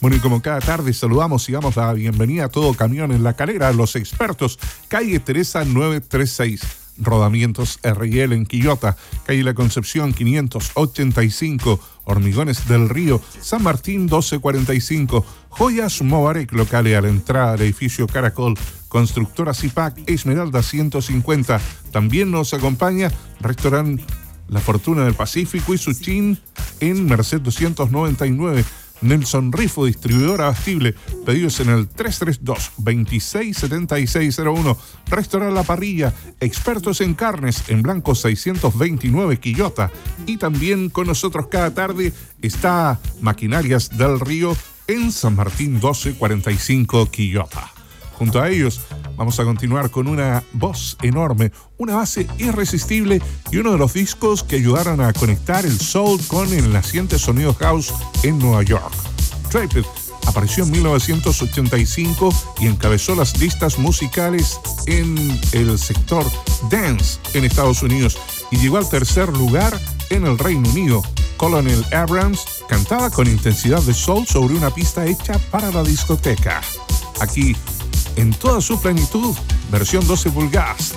Bueno, y como cada tarde saludamos y damos la bienvenida a Todo Camión en La Calera, los expertos, calle Teresa 936, Rodamientos RL en Quillota, calle La Concepción 585, Hormigones del Río, San Martín 1245, Joyas Mobarek, locales a la entrada del edificio Caracol, Constructora Zipac, Esmeralda 150. También nos acompaña Restaurante La Fortuna del Pacífico y Suchín en Merced 299. Nelson Rifo, distribuidor abastible. Pedidos en el 332-267601. Restaurante La Parrilla, expertos en carnes, en Blanco 629, Quillota. Y también con nosotros cada tarde está Maquinarias del Río en San Martín 1245, Quillota. Junto a ellos vamos a continuar con una voz enorme, una base irresistible y uno de los discos que ayudaron a conectar el soul con el naciente sonido house en Nueva York. Draped apareció en 1985 y encabezó las listas musicales en el sector dance en Estados Unidos y llegó al tercer lugar en el Reino Unido. Colonel Abrams cantaba con intensidad de soul sobre una pista hecha para la discoteca. Aquí, en toda su plenitud, versión 12 pulgadas.